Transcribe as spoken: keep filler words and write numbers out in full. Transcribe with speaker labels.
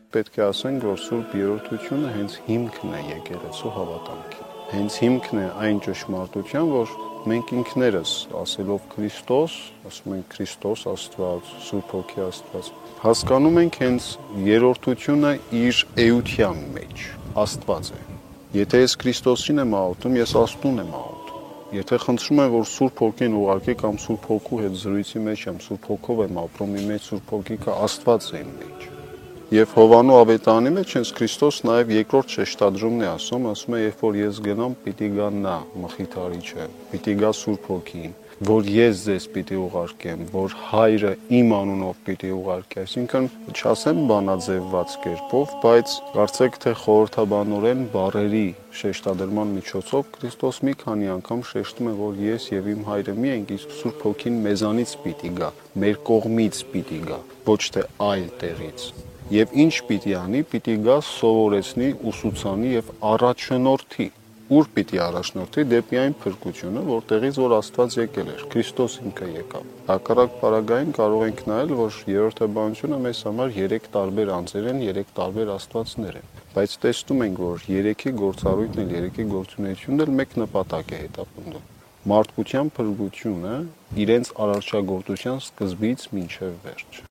Speaker 1: պետք է ասենք, որ Սուրբ Երրորդությունը հենց հիմքն է եկեղեցու հավատամքի։ Հենց հիմքն է այն ճշմարտության, որ մենք ինքներս ասելով Քրիստոս, ասում ենք Քրիստոս Աստված, Սուրբ Հոգի Աստված, հասկանում ենք հենց երրորդությունը իր էության մեջ Աստված է։ Եթե ես Քրիստոսին եմ աղոթում, ես Աստծուն եմ աղոթում։ Եթե խնդրում եմ, որ Սուրբ Հոգին ուղարկի կամ Սուրբ Հոգու հետ զրույցի մեջ եմ, Սուրբ Հոգով եմ ապրում, իմ մեջ Սուրբ Հոգիկը Աստված է իմ մեջ։ Եվ Հովանու ավետարանի մեջ հենց Քրիստոս նաև երկրորդ շեշտադրումն է ասում, ասում է, երբ որ ես գնամ, պիտի գա նա, Մխիթարիչը, պիտի գա Սուրբ Հոգին, որ ես ձեզ պիտի ուղարկեմ, որ Հայրը իմ անունով պիտի ուղարկի, այսինքն չասեմ բանաձևված կերպով, բայց կարծեք թե խորհրդաբանորեն բառերի շեշտադրման միջոցով Քրիստոս մի քանի անգամ շեշտում է, որ ես եւ իմ Հայրը մի ենք, իսկ Սուրբ Հոգին մեզանից պիտի գա, մեր կողմից պիտի գա, ոչ թե այլ տեղից։ Եվ ինչ պիտի անի, պիտի գա սովորեցնի, ուսուցանի եւ առաջնորդի։ Ուր պիտի առաջնորդի դեպի այն փրկությունը, որտեղից որ Աստված եկել էր, Քրիստոս ինքը եկավ։ Հակառակ պարագային կարող ենք նայել, որ երրորդաբանությունը մեզ համար երեք տարբեր անձեր են, երեք տարբեր Աստվածներ են։ Բայց տեսնում ենք, որ երեքի գործառույթն էլ, երեքի գործունեությունն էլ մեկ նպատակ է հետապնդում։ Մարդկության փրկությունը իրենց արարչագործության սկզբից մինչև վերջ։